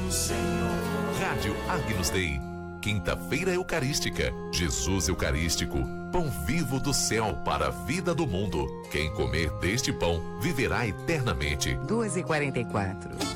do Senhor. Rádio Agnus Dei. Quinta-feira Eucarística. Jesus Eucarístico. Pão vivo do céu para a vida do mundo. Quem comer deste pão viverá eternamente. 2h44.